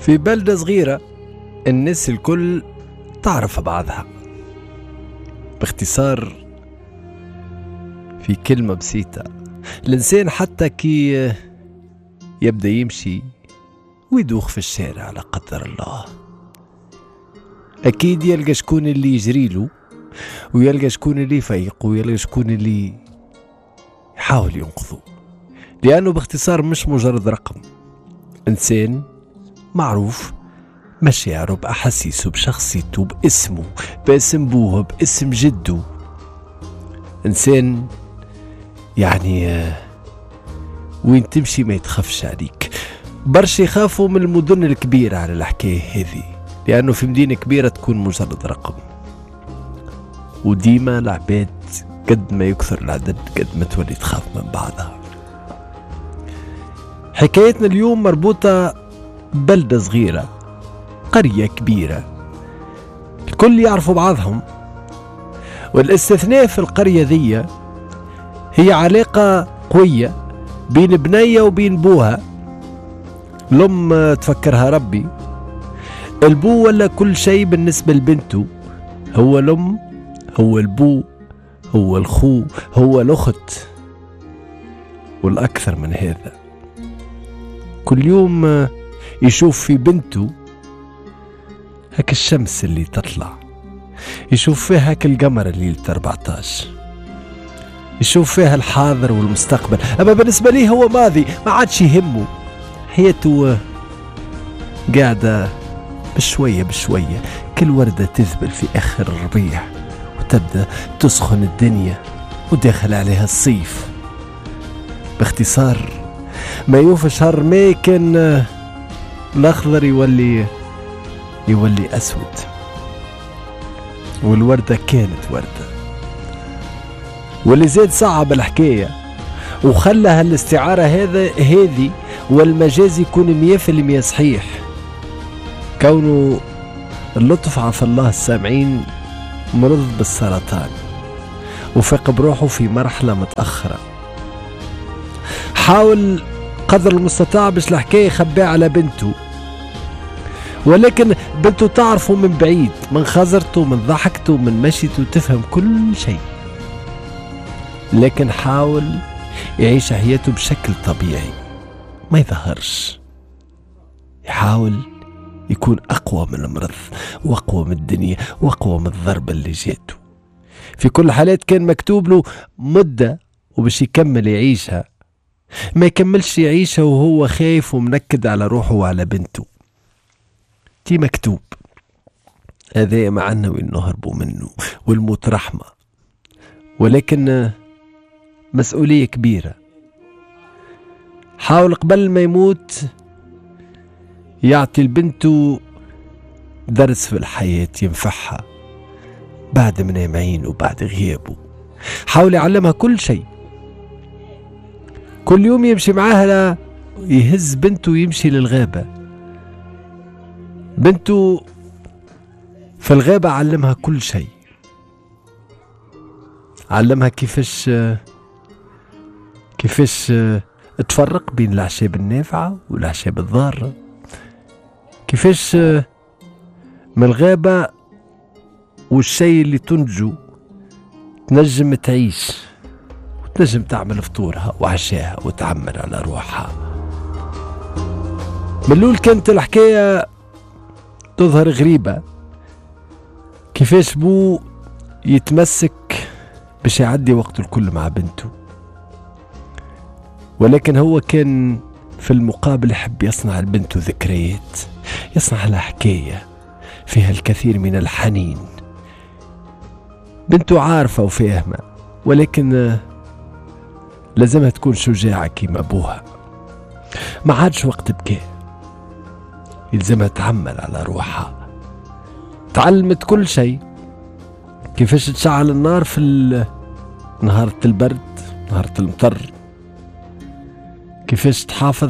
في بلدة صغيرة الناس الكل تعرف بعضها. باختصار، في كلمة بسيطة، الإنسان حتى كي يبدأ يمشي ويدوخ في الشارع لا قدر الله، أكيد يلقى شكون اللي يجريله، ويلقى شكون اللي يفيق، ويلقى شكون اللي يحاول ينقذه. لأنه باختصار مش مجرد رقم، إنسان معروف، مشاعره بأحاسيسه بشخصيته باسمه، باسم بوه، باسم جده. إنسان يعني وين تمشي ما يتخافش عليك. برشا يخافوا من المدن الكبيرة على الحكاية هذه، لأنه في مدينة كبيرة تكون مجرد رقم، وديما العباد قد ما يكثر العدد قد ما تولي تخاف من بعضها. حكايتنا اليوم مربوطة ببلدة صغيرة، قرية كبيرة، الكل يعرفوا بعضهم، والاستثناء في القرية ذي هي علاقة قوية بين بنية وبين بوها. الأم تفكرها ربي، البو ولا كل شيء بالنسبة لبنته، هو الأم، هو البو، هو الخو، هو الأخت، والأكثر من هذا. كل يوم يشوف في بنته هك الشمس اللي تطلع، يشوف فيها هك القمر اللي 14، يشوف فيها الحاضر والمستقبل. أما بالنسبة ليه هو ماضي، ما عادش يهمه، حياته قاعدة بشوية بشوية، كل وردة تذبل في آخر الربيع وتبدأ تسخن الدنيا وداخل عليها الصيف. باختصار، ما يوفى شهر ما كان الأخضر يولي أسود، والوردة كانت وردة. واللي زاد صعب الحكاية وخلها الاستعارة هذه والمجاز يكون 100% صحيح، كونه اللطف عفى الله السامعين مرض بالسرطان وفاق بروحه في مرحلة متأخرة. حاول قدر المستطاع باش الحكاية يخبيها على بنته، ولكن بنته تعرفه من بعيد، من خزرته، من ضحكته، من مشيته، تفهم كل شيء، لكن حاول يعيش حياته بشكل طبيعي، ما يظهرش، يحاول يكون أقوى من المرض وأقوى من الدنيا وأقوى من الضربة اللي جاته. في كل حالات كان مكتوب له مدة وباش يكمل يعيشها، ما يكملش يعيشها وهو خايف ومنكد على روحه وعلى بنته. تي مكتوب هذا معنا وين نهربوا منه، والموت رحمة، ولكن مسؤولية كبيرة. حاول قبل ما يموت يعطي لبنته درس في الحياة ينفعها بعد منامعين وبعد غيابه. حاول يعلمها كل شيء، كل يوم يمشي معاها، يهز بنته ويمشي للغابة. بنته في الغابة علمها كل شيء، علمها كيفاش تفرق بين الأعشاب النافعة والأعشاب الضارة، كيفاش من الغابة والشيء اللي تنجو تنجم تعيش وتنجم تعمل فطورها وعشاها وتعمل على روحها. من الأول كانت الحكاية تظهر غريبة، كيفاش بو يتمسك باش يعدي وقت الكل مع بنته، ولكن هو كان في المقابل يحب يصنع لبنته ذكريات، يصنع لها حكاية فيها الكثير من الحنين. بنته عارفة وفاهمة، ولكن لازمها تكون شجاعة كيما أبوها. ما عادش وقت بكاء، يلزمها تعمل على روحها. تعلمت كل شيء، كيفاش تشعل النار في نهارة البرد، نهارة المطر، كيفاش تحافظ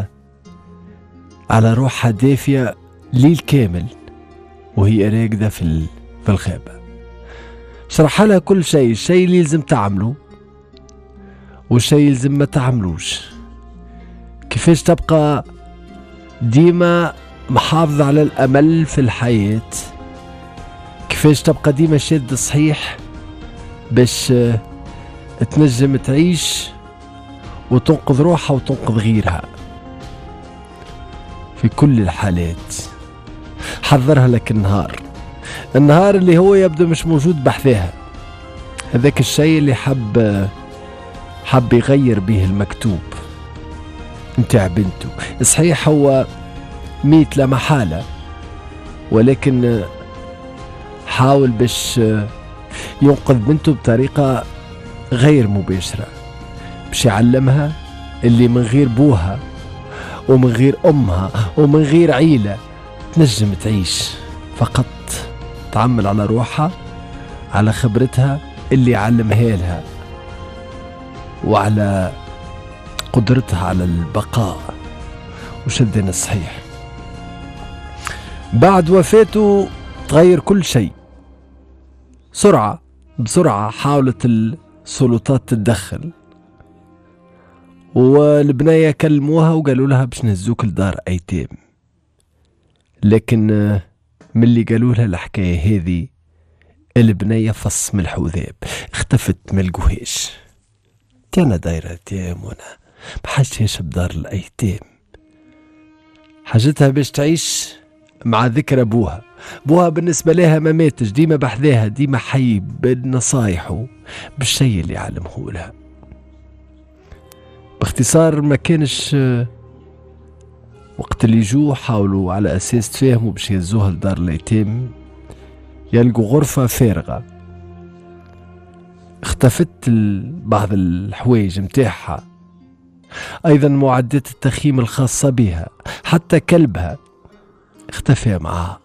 على روحها دافية ليل كامل وهي راقدة في الغابة. شرح لها كل شيء، الشيء اللي يلزم تعمله والشيء يلزم ما تعملوش، كيفاش تبقى ديما محافظة على الأمل في الحياة، كيفاش تبقى ديما شاد صحيح باش تنجم تعيش وتنقذ روحها وتنقذ غيرها في كل الحالات. حضرها لك النهار اللي هو يبدو مش موجود بحذاها، هذاك الشيء اللي حب يغير به المكتوب متاع بنته. صحيح هو ميت لا محالة، ولكن حاول باش ينقذ بنته بطريقة غير مباشرة، باش يعلمها اللي من غير بوها ومن غير أمها ومن غير عيلة تنجم تعيش، فقط تعمل على روحها، على خبرتها اللي علمها لها، وعلى قدرتها على البقاء وشدنا الصحيح. بعد وفاته تغير كل شيء بسرعة حاولت السلطات تتدخل، والبناية كلموها وقالوا لها باش نهزوك لدار أيتام، لكن من اللي قالوا لها الحكاية هذه البنية فص ملح وذاب، اختفت ملقوهاش. أنا دايرة أيتام وانا محشتهاش بدار الأيتام، حاجتها باش تعيش مع ذكرى بوها بالنسبة لها ما ماتش، ديما بحذاها، ديما حي بنصايحه بالشيء اللي علمه لها. باختصار ما كانش وقت اللي جو حاولوا على أساس تفاهموا باش يهزوها لدار الأيتام يلقوا غرفة فارغة، اختفت بعض الحوايج متاعها، أيضا معدات التخييم الخاصة بها، حتى كلبها اختفى معها.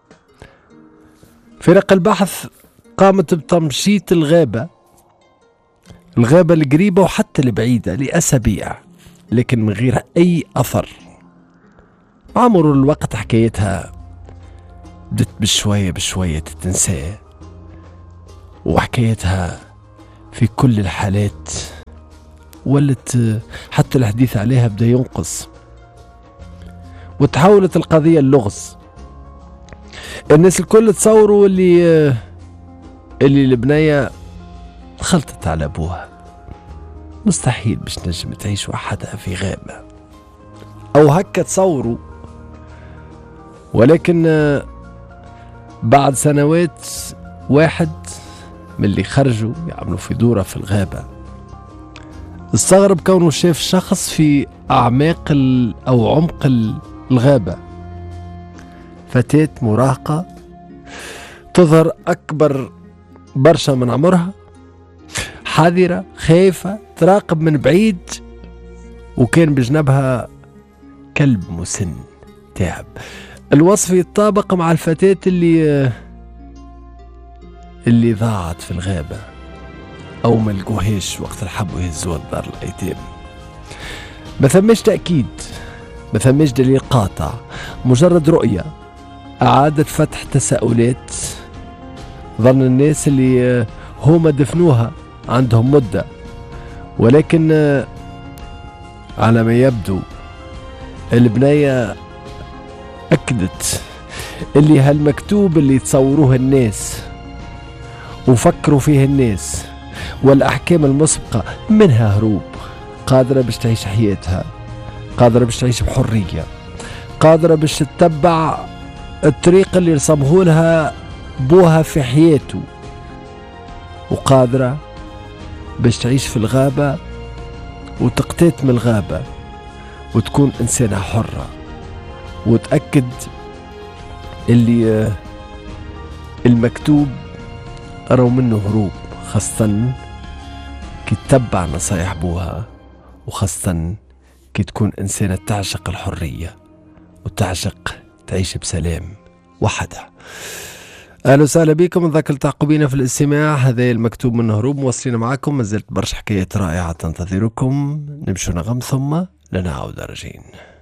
فرق البحث قامت بتمشيط الغابة القريبة وحتى البعيدة لأسابيع، لكن من غير أي أثر. مع مرور الوقت حكايتها بدت بشوية تتنسى، وحكايتها في كل الحالات ولت حتى الحديث عليها بدأ ينقص، وتحولت القضية اللغز. الناس الكل تصوروا اللي البنية خلطت على أبوها، مستحيل باش نجم تعيش وحدها في غابة، أو هكا تصوروا. ولكن بعد سنوات واحد من اللي خرجوا يعملوا في دورة في الغابة استغرب كونه شاف شخص في أعماق أو عمق الغابة، فتاة مراهقة تظهر أكبر برشا من عمرها، حذرة خايفة تراقب من بعيد، وكان بجنبها كلب مسن تعب. الوصف يتطابق مع الفتاة اللي ضاعت في الغابة أو ما لقوهاش وقت الحبوا يهزوها لدار الأيتام. ما ثماش تأكيد، ما ثماش دليل قاطع، مجرد رؤية أعادت فتح تساؤلات. ظن الناس اللي هما دفنوها عندهم مدة، ولكن على ما يبدو البنية أكدت اللي هالمكتوب اللي تصوروه الناس وفكروا فيه الناس والأحكام المسبقة منها هروب، قادرة باش تعيش حياتها، قادرة باش تعيش بحرية، قادرة باش تتبع الطريق اللي رسمه لها بوها في حياته، وقادرة باش تعيش في الغابة وتقتات من الغابة وتكون إنسانة حرة، وتأكد اللي المكتوب أروا منه هروب، خاصة كي تتبع نصايح بوها، وخاصة كي تكون إنسانة تعشق الحرية وتعشق تعيش بسلام وحدها. أهلا وسهلا بكم، ذاك التعقبين في الاستماع. هذا المكتوب من هروب، موصلين معكم، ما زلت برشا حكايات رائعة تنتظركم. نمشوا نغم ثم لنعود راجعين.